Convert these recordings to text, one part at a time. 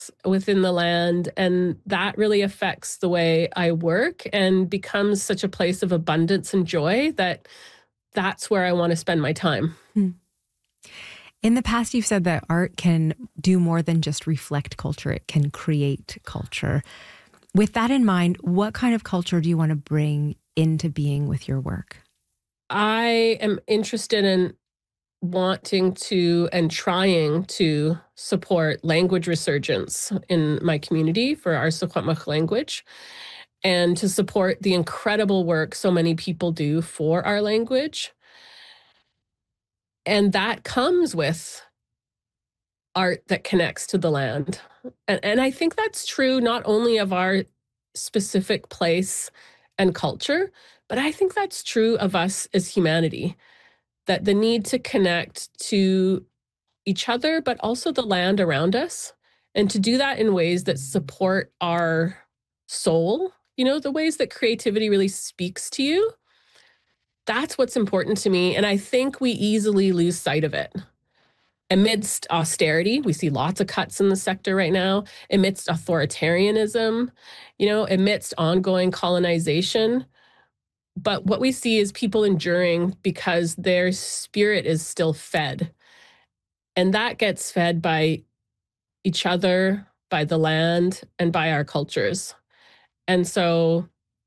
within the land. And that really affects the way I work and becomes such a place of abundance and joy that that's where I want to spend my time. In the past, you've said that art can do more than just reflect culture. It can create culture. With that in mind, what kind of culture do you want to bring into being with your work? I am interested in wanting to and trying to support language resurgence in my community for our Secwepemc language and to support the incredible work so many people do for our language. And that comes with art that connects to the land. And I think that's true not only of our specific place and culture, but I think that's true of us as humanity, that the need to connect to each other, but also the land around us, and to do that in ways that support our soul, the ways that creativity really speaks to you. That's what's important to me. And I think we easily lose sight of it. Amidst austerity, we see lots of cuts in the sector right now, amidst authoritarianism, amidst ongoing colonization. But what we see is people enduring because their spirit is still fed. And that gets fed by each other, by the land, and by our cultures. And so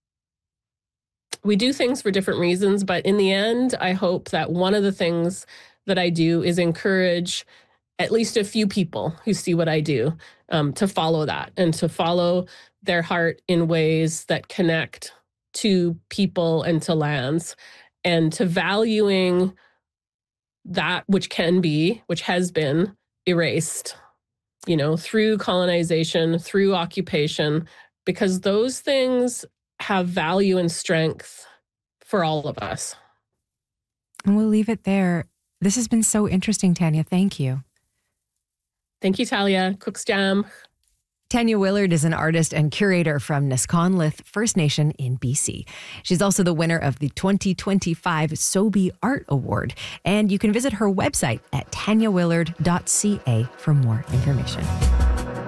we do things for different reasons, but in the end, I hope that one of the things that I do is encourage at least a few people who see what I do to follow that and to follow their heart in ways that connect to people and to lands and to valuing that which has been erased, through colonization, through occupation, because those things have value and strength for all of us. And we'll leave it there. This has been so interesting, Tanya. Thank you. Thank you, Talia. Cook's-Jam. Tanya Willard is an artist and curator from Nisconluth First Nation in BC. She's also the winner of the 2025 Sobey Art Award. And you can visit her website at tanyawillard.ca for more information.